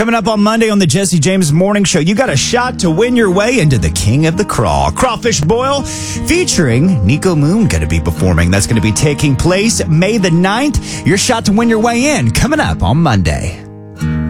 Coming up on Monday on the Jesse James Morning Show, you got a shot to win your way into the King of the Craw. Crawfish Boil featuring Nico Moon going to be performing. That's going to be taking place May the 9th. Your shot to win your way in coming up on Monday.